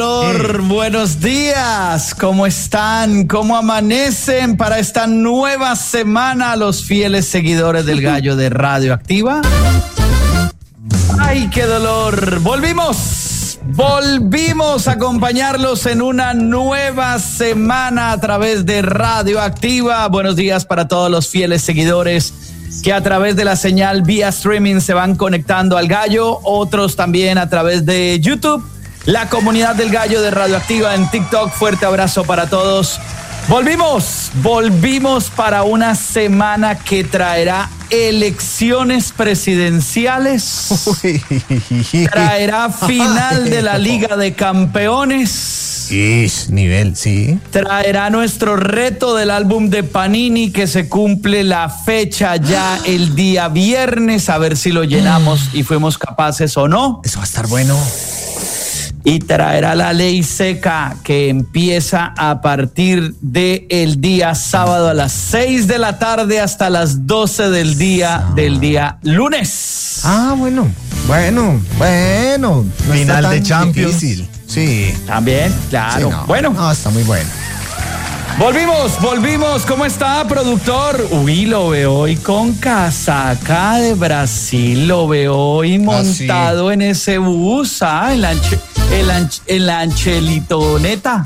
Buenos días, ¿cómo están? ¿Cómo amanecen para esta nueva semana los fieles seguidores del Gallo de Radioactiva? ¡Ay, qué dolor! Volvimos a acompañarlos en una nueva semana a través de Radioactiva. Buenos días para todos los fieles seguidores que a través de la señal vía streaming se van conectando al Gallo, otros también a través de YouTube. La comunidad del Gallo de Radioactiva en TikTok, fuerte abrazo para todos. Volvimos para una semana que traerá elecciones presidenciales, traerá final de la Liga de Campeones, nivel, sí. Traerá nuestro reto del álbum de Panini que se cumple la fecha ya el día viernes, a ver si lo llenamos y fuimos capaces o no. Eso va a estar bueno. Y traerá la ley seca que empieza a partir del día sábado a las 6 de la tarde hasta las 12 del día lunes. Bueno. No final de Champions. Difícil. Sí. También, claro. Sí, no. Bueno. No, está muy bueno. Volvimos. ¿Cómo está, productor? Uy, lo veo hoy con casaca de Brasil. Lo veo hoy montado en ese bus, en la Anchelitoneta.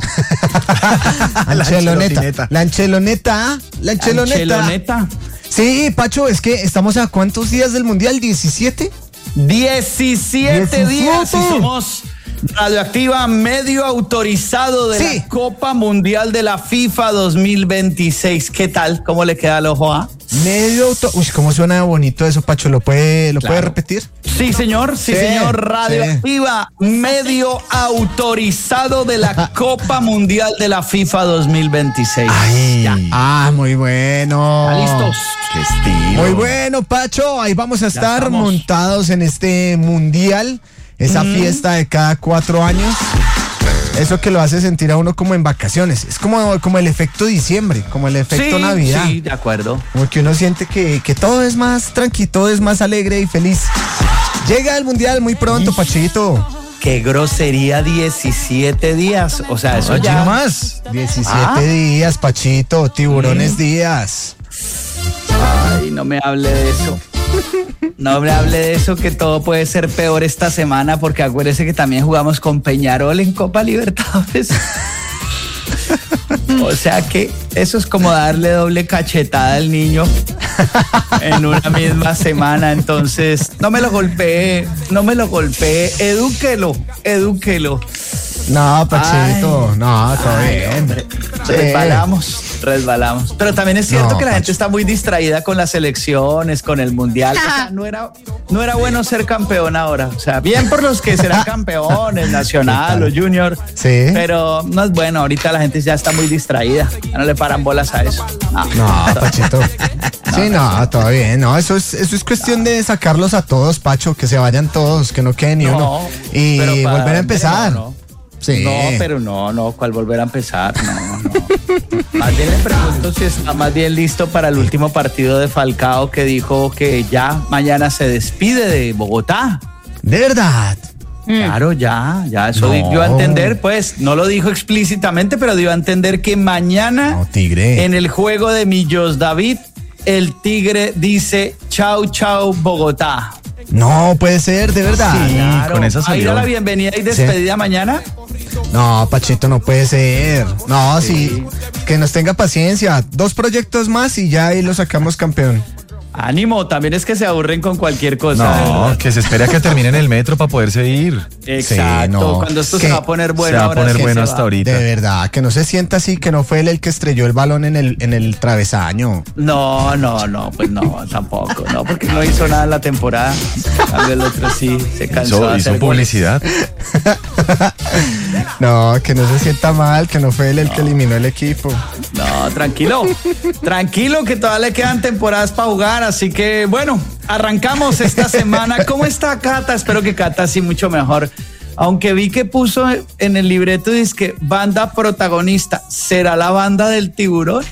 La Ancheloneta. Sí, Pacho, es que estamos a ¿cuántos días del Mundial? ¿17? 17 días y somos Radioactiva, medio autorizado de la Copa Mundial de la FIFA 2026. ¿Qué tal? ¿Cómo le queda al ojo? Uy, cómo suena bonito eso, Pacho. ¿Lo puede repetir? Sí, señor. Radioactiva, medio autorizado de la Copa Mundial de la FIFA 2026. Muy bueno. ¿Está listos? Qué estilo. Muy bueno, Pacho. Ahí vamos a estar montados en este Mundial. Esa fiesta de cada 4 años, eso que lo hace sentir a uno como en vacaciones. Es como el efecto diciembre, como el efecto Navidad. Sí, de acuerdo. Como que uno siente que todo es más tranquilo, todo es más alegre y feliz. Llega el Mundial muy pronto, Pachito. Qué grosería, 17 días. O sea, eso ya no más. 17 días, Pachito, tiburones días. Ay, no me hable de eso. No me hable de eso, que todo puede ser peor esta semana, porque acuérdese que también jugamos con Peñarol en Copa Libertadores. O sea que eso es como darle doble cachetada al niño en una misma semana. Entonces, no me lo golpee, edúquelo. No, Pachito, todo bien. Resbalamos. Pero también es cierto que la gente está muy distraída con las elecciones, con el Mundial. O sea, no era bueno ser campeón ahora. O sea, bien por los que serán campeones, Nacional o Junior. Sí. Pero no es bueno. Ahorita la gente ya está muy distraída. Ya no le paran bolas a eso. No, Pachito. Todo bien. No, eso es cuestión de sacarlos a todos, Pacho, que se vayan todos, que no quede ni uno. Y volver a empezar. Sí. No, pero no, ¿cuál volver a empezar? No. Más bien le pregunto si está más bien listo para el último partido de Falcao, que dijo que ya mañana se despide de Bogotá. ¿De verdad? Claro, ya, eso dio a entender, pues, no lo dijo explícitamente, pero dio a entender que mañana en el juego de Millos David, el Tigre dice chau Bogotá. No puede ser, de verdad. Sí, claro. Con esa salió. ¿A la bienvenida y despedida mañana? No, Pachito, no puede ser. No, sí. Que nos tenga paciencia. 2 proyectos más y ya ahí lo sacamos campeón. Ánimo, también es que se aburren con cualquier cosa. No, que se espere a que termine en el metro para poderse ir. Exacto, cuando esto se va a poner bueno. Se va a poner bueno hasta ahorita. De verdad, que no se sienta así, que no fue él el que estrelló el balón en el travesaño. No, pues no, tampoco. No, porque no hizo nada en la temporada. El otro sí se cansó. Hizo publicidad. No, que no se sienta mal, que no fue él el que eliminó el equipo. No, tranquilo, que todavía le quedan temporadas para jugar, así que bueno, arrancamos esta semana. ¿Cómo está Cata? Espero que Cata sí mucho mejor. Aunque vi que puso en el libreto, dice que banda protagonista, ¿será la banda del tiburón?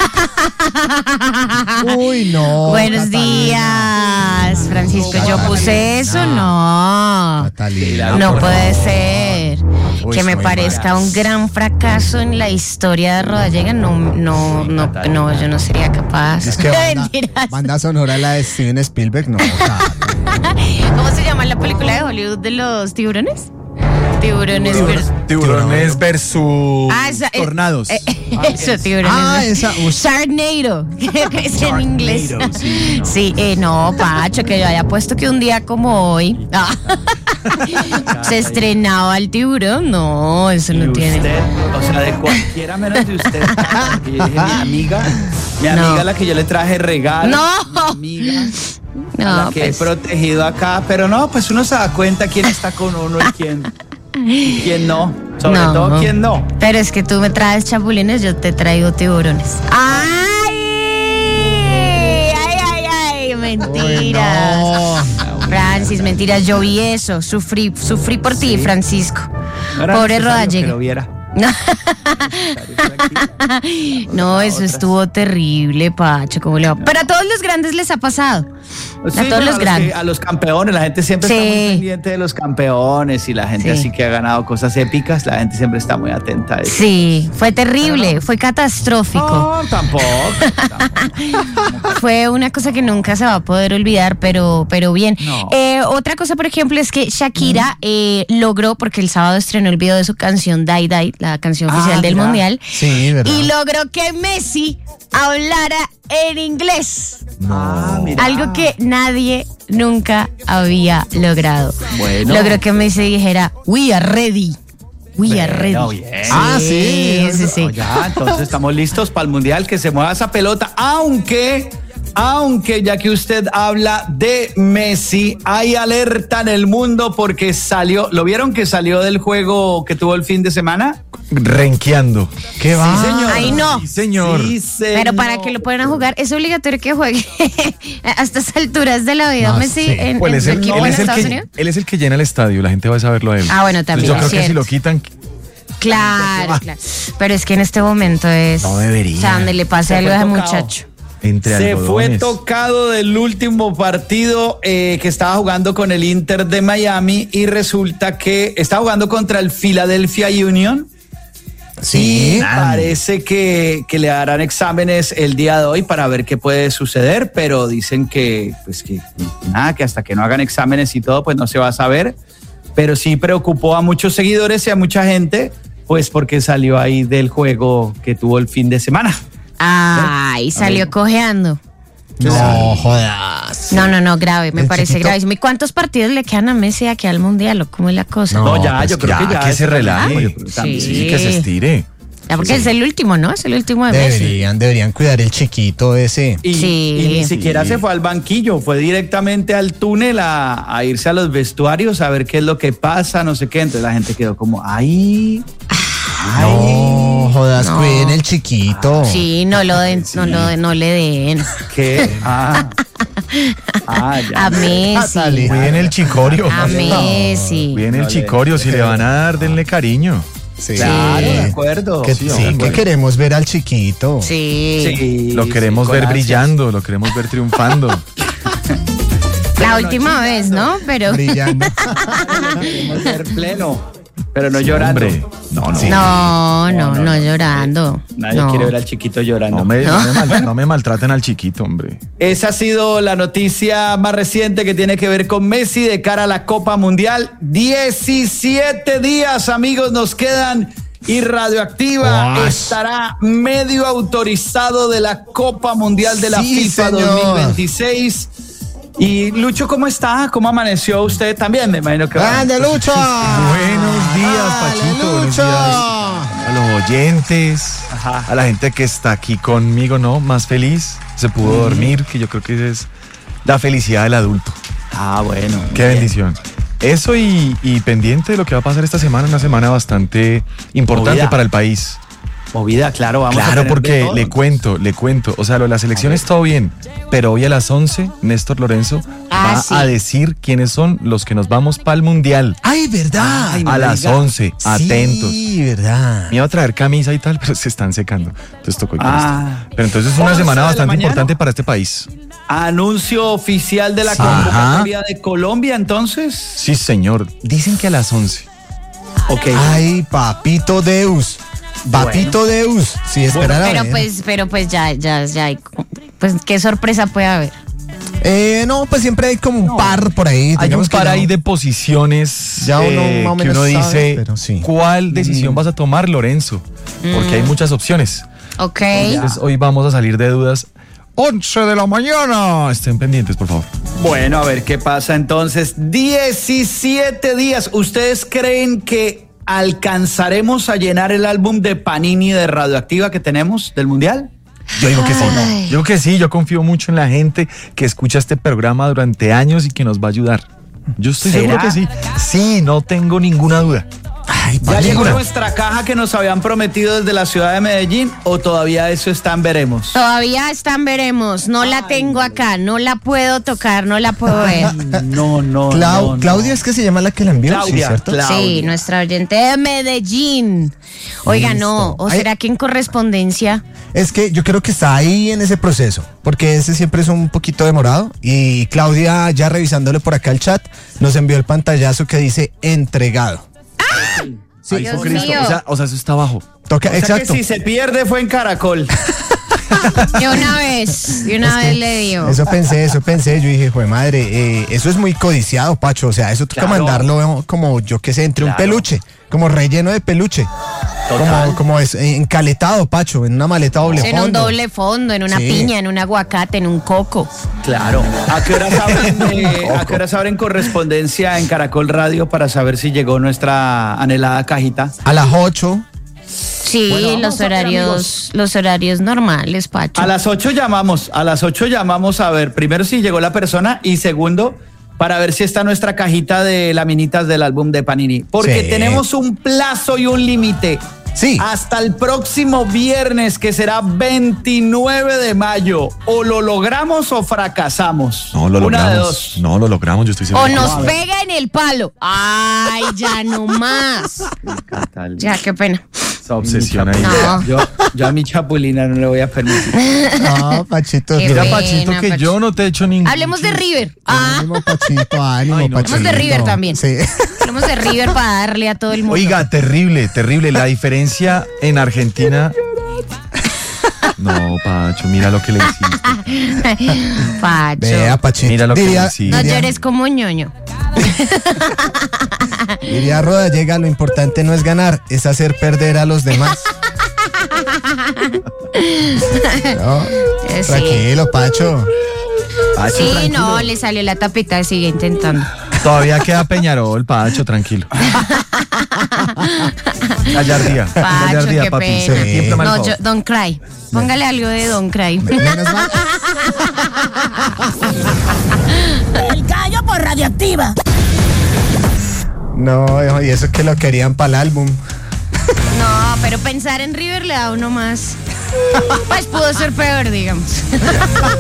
Uy, no. Buenos días, Francisco. Yo puse eso, no. Catalina, No puede ser. Uy, Que me muy parezca mal. un gran fracaso en la historia de Rodallega. No, yo no sería capaz. Es que Mentiras. banda sonora la de Steven Spielberg, no. O sea, ¿Cómo se llama la película de Hollywood de los tiburones? Tiburones. Tiburones versus tornados. Eso, tiburones. esa. Sharknado, creo que es en inglés. Sí, no, Pacho, que yo haya puesto que un día como hoy se estrenaba el tiburón. No, eso no tiene. Usted, o sea, de cualquiera menos de usted. Que yo dije, mi amiga, la que yo le traje regalo. No. Mi amiga. No, a la que pues. he protegido acá, pero no, pues uno se da cuenta quién está con uno y quién no. Sobre todo quién no. Pero es que tú me traes chapulines, yo te traigo tiburones. ¡Ay! Mentiras. No. Francis, mentiras, yo vi eso. Sufrí por ti, Francisco. No era Pobre necesario que Rodallega. lo viera. No, eso estuvo terrible, Pacho. ¿Cómo le va? Pero a todos los grandes les ha pasado. Sí, a todos los grandes. A los campeones, la gente siempre está muy pendiente de los campeones y la gente así que ha ganado cosas épicas, la gente siempre está muy atenta a eso. Sí, fue terrible, fue catastrófico. No, tampoco. Fue una cosa que nunca se va a poder olvidar, pero bien. No. Otra cosa, por ejemplo, es que Shakira logró, porque el sábado estrenó el video de su canción Die Die, la canción oficial del mira. Mundial, Sí, ¿verdad? y logró que Messi hablara en inglés. Mira. Algo que nadie nunca había logrado. Bueno. Logró que Messi dijera, we are ready. We are ready. Bueno, bien. Sí. Ya, entonces estamos listos para el Mundial, que se mueva esa pelota, aunque ya que usted habla de Messi, hay alerta en el mundo porque salió, ¿lo vieron que salió del juego que tuvo el fin de semana? renqueando. ¿Qué va? Sí, señor. Ay, no. Sí, señor. Sí, señor. Pero para que lo puedan jugar, es obligatorio que juegue a estas alturas de la vida No Messi sé. en Pues él es su el, equipo él en es el Estados que, Unidos. él es el que llena el estadio, la gente va a saberlo a él. Ah, bueno, también. Entonces, yo creo que si cierto. lo quitan, Claro. Pero es que en este momento es. No debería. O sea, donde le pase Se algo a fue ese tocado. muchacho. entre Se algodones. fue tocado del último partido que estaba jugando con el Inter de Miami y resulta que está jugando contra el Philadelphia Union. Sí. Y parece que le harán exámenes el día de hoy para ver qué puede suceder, pero dicen que nada, que hasta que no hagan exámenes y todo, pues no se va a saber. Pero sí preocupó a muchos seguidores y a mucha gente, pues porque salió ahí del juego que tuvo el fin de semana. Ay, salió cojeando. No jodas. No, grave, me El parece chiquito. gravísimo. ¿Y cuántos partidos le quedan a Messi aquí al Mundial o cómo es la cosa? No, ya, pues yo creo que ya que se es relaje. relajado, yo creo que también. Sí, que se estire. Ya, porque es el último, ¿no? Es el último de Messi. Deberían cuidar el chiquito ese. Y, Sí. y ni siquiera se fue al banquillo, fue directamente al túnel a irse a los vestuarios a ver qué es lo que pasa, no sé qué. Entonces la gente quedó como, ¡ay! No jodas, No. cuiden el chiquito. Sí, no lo den, no le den. ¿Qué? Ya. A Messi. Dale. Cuiden el chicorio. A Messi. Cuiden el chicorio. Si le van a dar, denle cariño. Sí. Claro, de acuerdo. Que, Sí, sí, hombre. que queremos ver al chiquito. Sí. Sí, Lo queremos sí, ver con ansias. brillando, lo queremos ver triunfando. La última vez, ¿no? Pero. Brillando. Lo queremos ver pleno, pero no llorando. Hombre, no. No llorando. Nadie No. quiere ver al chiquito llorando. No me maltraten al chiquito, hombre. Esa ha sido la noticia más reciente que tiene que ver con Messi de cara a la Copa Mundial. 17 días, amigos, nos quedan y Radioactiva ¡Guau! estará medio autorizado de la Copa Mundial de la Sí, FIFA señor. 2026. Y Lucho, ¿cómo está? ¿Cómo amaneció usted también? Me imagino que va. ¡Grande, Lucho! Buenos días, Pachito. Buenos Lucho! días a los oyentes, Ajá. a la gente que está aquí conmigo, ¿no? Más feliz. Se pudo dormir, que yo creo que esa es la felicidad del adulto. Ah, bueno. Qué bien. bendición. Eso y pendiente de lo que va a pasar esta semana, una semana bastante importante Movida. para el país. Movida, claro, vamos a Claro, tener de porque todo. le cuento. O sea, lo de las elecciones todo bien, pero hoy a las 11, Néstor Lorenzo va va a decir quiénes son los que nos vamos para el Mundial. ¡Ay, verdad! Ay, no A me las diga. 11, atentos. Sí, verdad. Me iba a traer camisa y tal, pero se están secando. Entonces tocó ir con Ah. esto. Pero entonces es una 11 semana de la bastante mañana. importante para este país. Anuncio oficial de la Sí. convocatoria de Colombia, entonces. Sí, señor. Dicen que a las 11. Ok. Ay, papito Deus. Papito Deus. Sí, esperar a ver. Pero pues ya hay, pues qué sorpresa puede haber. No, pues siempre hay como un par por ahí. Hay un digamos que par no. ahí de posiciones Ya uno más o que menos uno sabe, dice, pero sí. ¿cuál decisión vas a tomar, Lorenzo? Porque hay muchas opciones. Ok. Entonces hoy vamos a salir de dudas. 11 de la mañana. Estén pendientes, por favor. Bueno, a ver qué pasa entonces. 17 días. ¿Ustedes creen que alcanzaremos a llenar el álbum de Panini de Radioactiva que tenemos del Mundial? Yo digo que sí. Ay. Yo digo que sí. Yo confío mucho en la gente que escucha este programa durante años y que nos va a ayudar. Yo estoy ¿Será? seguro que sí. Sí, no tengo ninguna duda. Ay, ¿Ya llegó papito. nuestra caja que nos habían prometido desde la ciudad de Medellín o todavía eso está en veremos? Todavía están, veremos. No la tengo acá, no la puedo tocar, no la puedo ver. No. Claudia es que se llama la que la envió, Claudia, ¿sí, cierto? Claudia. Sí, nuestra oyente de Medellín. Oiga, no, ¿o Ay. será que en correspondencia? Es que yo creo que está ahí en ese proceso, porque ese siempre es un poquito demorado. Y Claudia, ya revisándole por acá el chat, nos envió el pantallazo que dice entregado. Sí, Dios Cristo. mío. O sea, eso está abajo. Toca, O sea exacto. que si se pierde fue en Caracol. De una vez le digo. Eso pensé, yo dije, joder madre, eso es muy codiciado, Pacho, o sea, eso toca Claro. mandarlo como, yo qué sé, entre un Claro. peluche, como relleno de peluche, Total. como es encaletado, Pacho, en una maleta doble En un fondo. doble fondo, en una Sí. piña, en un aguacate, en un coco. Claro. ¿A qué horas abren correspondencia en Caracol Radio para saber si llegó nuestra anhelada cajita? A las 8, Sí, Bueno, vamos los a ver, horarios normales, Pacho. A las 8 llamamos a ver primero si llegó la persona y segundo para ver si está nuestra cajita de laminitas del álbum de Panini. Porque Sí. tenemos un plazo y un límite. Sí. Hasta el próximo viernes, que será 29 de mayo. O lo logramos o fracasamos. No, lo Una de logramos. dos. No, lo logramos, yo estoy seguro. O nos pega en el palo. Ay, ya no más. Ya, qué pena. Esa obsesión ahí. No. Yo a mi chapulina no le voy a permitir. no, Pachito, Qué Mira, pena, Pachito, que Pacho. yo no te he hecho ningún. Hablemos de River. Ah, ánimo, Pachito, ánimo, Ay, no. Pachito. Hablemos de River también. Sí. hablemos de River para darle a todo el mundo. Oiga, terrible. La diferencia en Argentina. No, Pacho, mira lo que le hiciste. Pacho. Vea, Pachito. Mira lo que diría, sí. No diría- llores como ñoño. diría Roda, llega, lo importante no es ganar, es hacer perder a los demás. No, Sí. tranquilo, Pacho. Pacho, Sí, tranquilo. no, le salió la tapita, sigue intentando. Todavía queda Peñarol, Pacho, tranquilo. Gallardía. Pacho, Gallardía, qué papi. pena. Siempre mal No, favor. Don't Cry. Póngale algo de Don't Cry. Menos mal. El gallo por Radioactiva. No, y eso que lo querían para el álbum. No, pero pensar en River le da a uno más. Pues pudo ser peor, digamos.